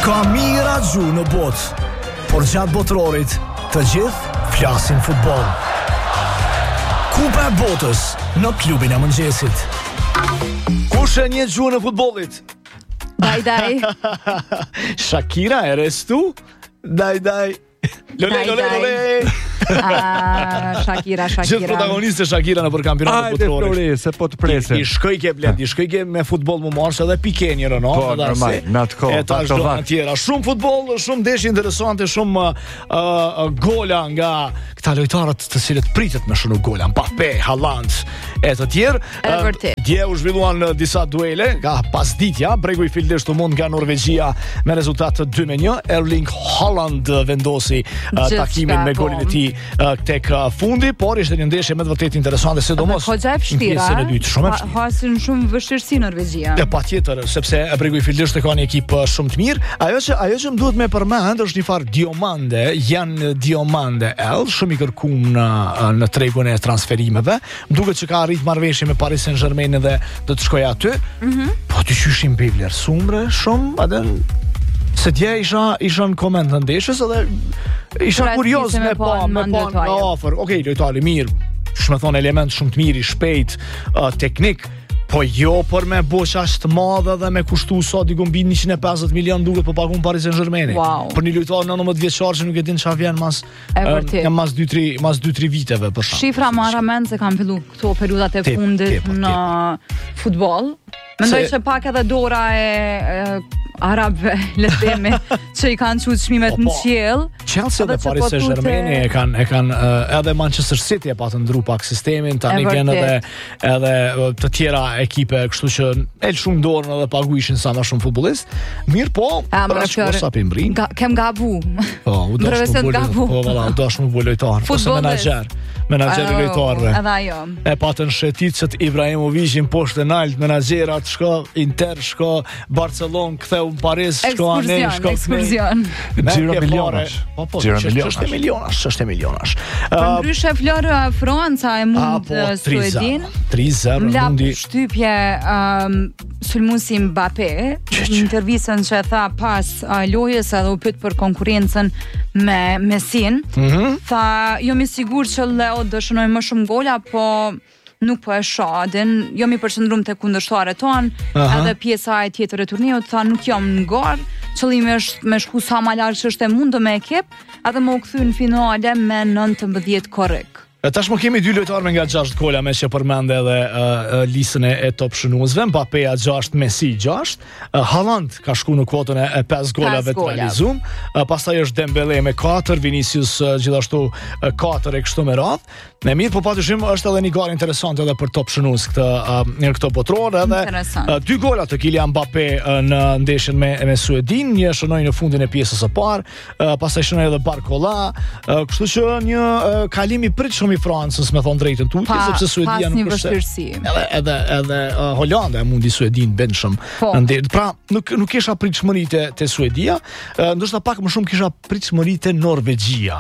Ka mira gju në botë, por gjatë botërorit të gjithë flasin futboll. Kupa e botës në klubin e mëngjesit. Kush e njeh gjuhën e futbollit? Daj. Shakira, eres tu? Daj. Lole. Shakira. Gjithë protagoniste Shakira në për kampionatin botëror. Se po të presim. I shkoj ke bled, i shkoj ke me futboll më marrë edhe Pique një rëno. Po, normal, në atë kohë. E ta shdo në tjera. Shumë futboll, shumë deshje interesante, shumë gola nga këta lojtarët të cilët pritet me shumë gola. Mbappé, Haaland e të tjerë. Dje u zhvilluan disa duele, nga pasditja, bregu i fildesh të mund nga Norvegjia me rezultat 2-1. Erling Haaland vendosi takimin me golin e tij tek fundi, por ishte një ndeshje me të vërtetë interesante, sidomos në pjesën e dytë. Shumë vështirë. Hasin shumë vështirësi Norvegjia. Patjetër, sepse bregu i fildesh ka një ekip shumë të mirë. Ajo që më duhet me përmend është një farë Diomande, janë Diomande shumë i kërkuar në tregun e transferimeve. Më duket që ka arrit marrëveshje me Paris Saint-Germain dhe do të shkojë aty. Po ti shyshim pe vlerësumre shumë, atë se dje isha në koment në ndeshjes edhe isha kurioz me pa nga afër. Okej, lojtari mirë, shme thonë element shumë të mirë, i shpejt, teknik, po jo për me bosh ashtë madhe dhe me kushtu sa diku mbi 150 milion duke po pagun Paris Saint-Germain. Për një lojtar 19 vjeçar që nuk e din çfarë vjen mas 2-3 viteve për shkak. Shifra marra mend se kanë filluar këto periudhat e fundit në futboll. Mendoj se pak edhe dora e arabëve, le të themi, që i kanë çuar çmimet në qiell. Chelsea dhe Paris Saint-Germain e kanë edhe Manchester City e patën ndru pak sistemin, tani kanë edhe të tjera ekipe, kështu që shumë dorën edhe paguishin sa më shumë futbollist. Mirë po, sa pimbrin. Kem gabu. Po, u dosh më bë lojtar, ose menaxher i lojtarëve. Edhe ajo. E patën sheticët Ibrahimovicin poshtë nalt, menaxherat shko Inter, shko Barcelonë, ktheu në Paris, shko anë, shko ekskursion. Xhiro milionash. Po, ç'është milionash. Ndryshe Flora Franca e mund Suedin. 3-0 mundi. Shtypje sulmuesi Mbappé, në intervistën që tha pas lojës edhe u pyet për konkurrencën me Messin. Tha, jo mi sigur që Leo do shënoj më shumë gola, po nuk po e shoh, jo mi përqendrum te kundërshtarët tonë, edhe pjesa e tjetër e turneut, tha nuk jam në garë, qëllimi është me shku sa më larg që është e mundë me ekip, edhe më u kthy në finale me 19 korrek. Tashmë kemi 2 lojtarë nga 6 gola, me që përmende edhe listën e top shënuesve. Mbappé 6, Messi 6. Haaland ka shku në kuotën e 5 golave të realizum. Pastaj është Dembele me 4, Vinicius gjithashtu 4 e kështu me radhë. Me mirë, po patyshim është edhe një garë interesante edhe për top shënues këtë botëror, edhe 2 gola të Kylian Mbappé në ndeshjen me Suedin, një shënoi në fundin e pjesës së parë, pastaj shënoi edhe Barcola, kështu që një kalim i pritshëm i Francës, me thonë drejtën tutje, sepse Suedia nuk është. Edhe Holanda e mundi Suedin benshëm. Pra, nuk kisha pritshmëri te Suedia, ndoshta pak më shumë kisha pritshmëri te Norvegjia.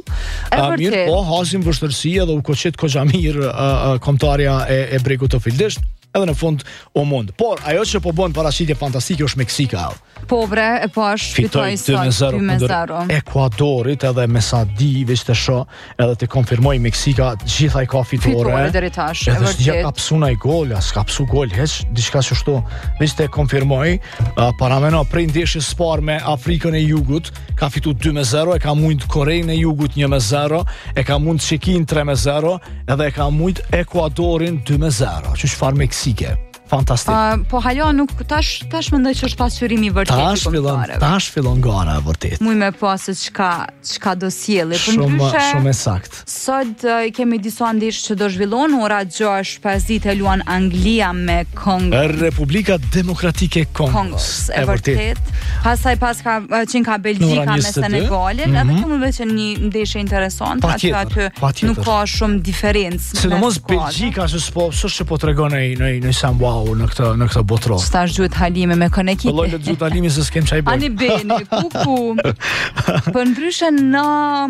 Mirë, po hasim vështirësi edhe u koqet Koxhamir, kombëtarja e bregut të Fildesh, edhe në fund o mund. Por ajo që po bën paraqitje fantastike është Meksika. Po bre, e po është fitoi sot 2-0 Ekuadorit, edhe me sa di veç të shoh, edhe të konfirmoj Meksika gjithaj ka fitore deri tash. Edhe s'ja ka psu naj gol, s'ka psu gol heq, diçka që shto veç të konfirmoj. Parameno prej ndeshjes së parë me Afrikën e Jugut ka fitu 2-0, e ka mujt Korejën e Jugut 1-0, e ka mujt Çekin 3-0, edhe e ka mujt Ekuadorin 2-0. Që çfarë Meksike. Fantastik. Po halo nuk tash mendoj që është pasqyrimi i vërtetë. Tash fillon gara e vërtetë. Muj me pas se çka do sjelli. Shumë sakt. Sot kemi disa ndeshje që do zhvillon, ora 6:50 luan Anglia me Kongo. Republika Demokratike e Kongos. E vërtet. Pastaj që ka Belgjika me Senegalin, edhe kemi vetë një ndeshje interesante, pasi aty nuk ka shumë diferencë. Sidomos Belgjika që s'është po tregon në Sambua në këtë botëror. Stash gjuhet Halime me konekite. Vëllai le gjuhet Halime se s'kem çaj bën. Ani beni, kuku. Po ndryshe në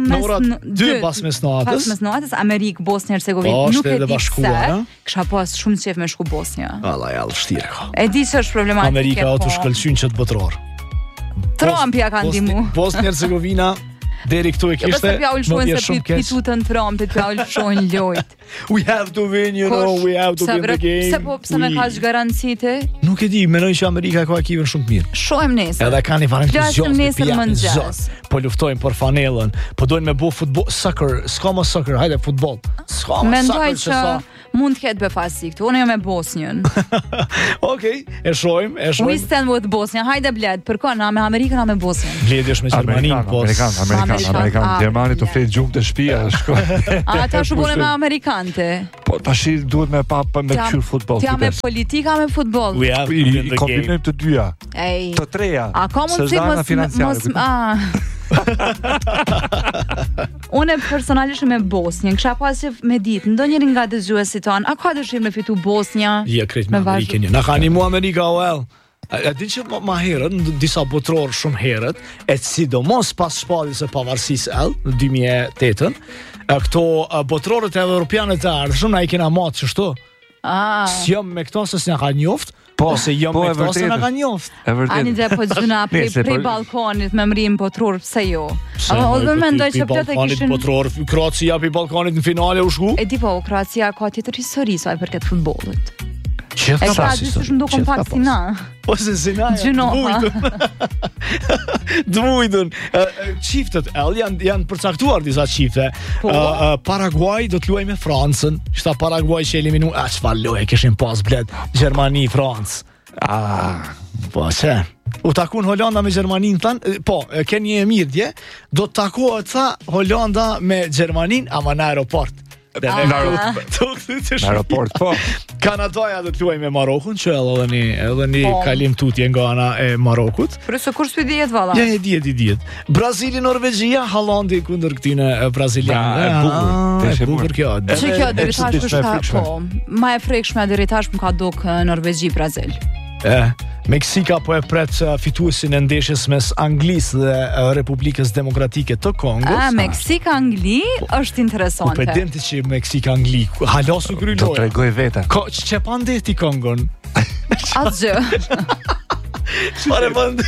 mes pas mesnatës, Amerikë, Bosnjë Hercegovinë nuk e di pse. Kisha pas shumë qejf me shku Bosnjë. Vallai vështirë ka. E di se është problematike. Amerika u shkëlqyn çet botëror. Trumpi ja ka ndihmu. Bosnia-Hercegovina deri këtu e kishte. Jo, pse pja se pitutën Trumpit, pja ulshojnë lojt. We have to win, you know, we have to win the game. Pse me kaq garancite? Nuk e di, mendoj që Amerika ka ekipin shumë të mirë. Shohim nesër. Edhe kanë një Flasim nesër mëngjes. Po luftojnë për fanellën, po dojnë me bu futboll, soccer, s'ka më soccer, hajde futboll. S'ka më soccer. Mendoj që mund të ketë befasi këtu. Unë jam me Bosnjën. Okej, e shohim. We stand with Bosnia. Hajde bled, përkon na me Amerikën, na me Bosnjën. Bledi është me Gjermaninë, po. Amerikan. Gjermani të flet gjumë të shtëpia, shkoj. Ata shkojnë me amerikante. Po tash duhet me këshir futboll. Ti me politika, me futboll. I kombinojmë të dyja. Të treja. A ka mundësi mos Unë personalisht me Bosnjën, kisha pasur me ditë, ndonjëri nga dëgjuesit tanë, a ka dëshirë me fitu Bosnja? Ja, krejt me Amerikën. Na ka animu Amerika well. E din që ma herët, në disa botrorë shumë herët, e sidomos pas shpalljes së pavarësisë në 2008-ën, këto botrorët e europianët e ardhshëm na i kena matë çështo. S'jam me këto se s'na ka njoft, ose jam me këto se na ka njoft. Ani dhe po gjuna prej balkonit me mrim botror, pse jo? Edhe mendoj që plot e kishin botror, Kroacia pi balkonit në finale u shku. E di po, Kroacia ka tjetër histori sa i përket futbollit. Qëtë krasi sot. Shumë do kompakt si na. Ose si na. Dvujtën. Çiftet janë përcaktuar disa çifte. Paraguay do të luajë me Francën. Ishta Paraguay që eliminu. Çfarë loje kishin pas bled? Gjermani, Francë. Po se. U takun Holanda me Gjermaninë thanë, po, keni e mirë dje, do të takohet tha Holanda me Gjermaninë ama në aeroport. Në aeroport, po. Kanadaja do të luajë me Marokun, që edhe një kalim tutje nga ana e Marokut. Për se kur s'u dihet valla. Ja, e dihet. Brazili, Norvegjia, Hollandi kundër këtyne brazilianë. E bukur kjo. Që kjo deri tash është po. Ma e frekshme deri tash më ka duk Norvegji Brazil. Meksika po e pret fituesin e ndeshjes mes Anglisë dhe Republikës Demokratike të Kongos. Meksika-Angli është interesante. Po pedenti që Meksika-Angli halasu kry do tregoj veten. Çe pandeti Kongon? Asgjë. Çfarë mand?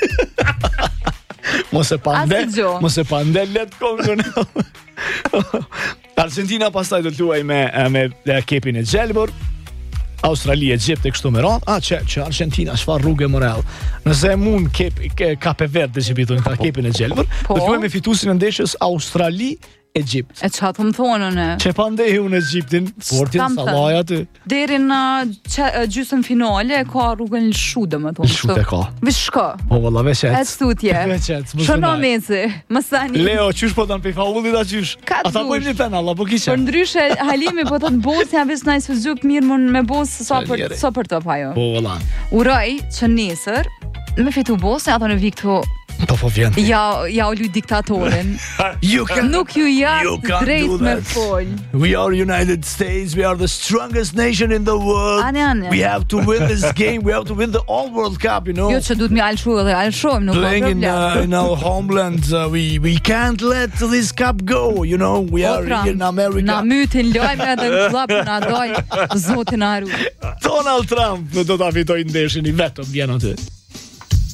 Mos e pande let Kongon. Argentina pastaj do të luajë me ekipin e Gjelbër. Australi, Egjipt e kështu me radhë. Që Argentina çfarë rrugë morel. Nëse mund Kape Verde që bitun ta kepin e Gjelbër, do të luajmë fituesin e ndeshjes Australi Egjipt. E çfarë të më thonë ne? Çe pandej unë Egjiptin, portin sallaj aty. Deri në gjysmë finale ka rrugën lshu domethënë. Lshu te ka. Vesh shko. Po valla veç et. Et stutje. Shono Messi, Masani. Leo çysh po dan pe faullit a çysh. Ata po një penall apo kisha. Por ndryshe Halimi po thot Bosnia veç nice fyzik mirë me Bos sa për top ajo. Po valla. Uroj që nesër me fitu Bosnia ato në viktu. Po vjen. Ja u luj diktatorin. Nuk ju drejt me fol. We are United States, we are the strongest nation in the world. We have to win this game, we have to win the all World Cup, you know. Jo që duhet mi alshu edhe alshojmë, nuk ka problem. Playing in our homeland, we can't let this cup go, you know. We are here in America. Na mytin lojme edhe në klap na doj zotin Aru. Donald Trump do ta fitojë ndeshjen i vetëm vjen aty.